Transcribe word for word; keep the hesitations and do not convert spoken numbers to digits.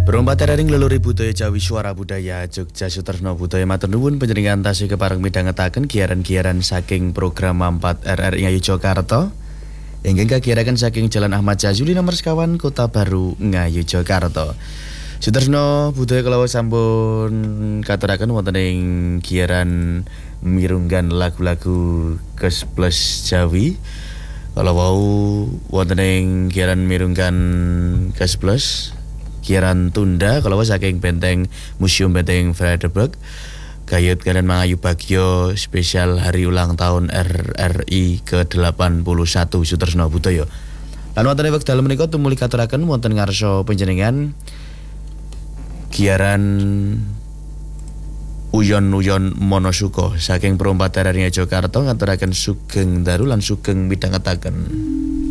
Perompat teraring leluhur budaya Jawi Suara Budaya Jogja Sutresno Budaya matur nuwun panjenengan tasih kepareng midhangetaken giaran-giaran saking program empat R R I Ngayogyakarta ingkang kagiyaraken saking Jalan Ahmad Jazuli nomor sekawan Kota Baru Ngayogyakarta. Sutresno Budaya kala sampun katuraken wonten ing giaran mirunggan lagu-lagu Kes Plus Jawi. Kalau wau wonten ing giaran mirunggan Kes Plus Kiaran Tunda kalau saking Benteng Museum Benteng Vredenburg gayut kalian mangayu bagyo spesial hari ulang tahun R R I ke delapan puluh satu Sutresno Budaya. Lan wonten ing wekdal menika tumuli katuraken wonten ngarsa panjenengan giaran Uyon-uyon Monosuko saking Perompat R R I Ngayogyakarta ngaturaken sugeng daru lan sugeng midhangetaken.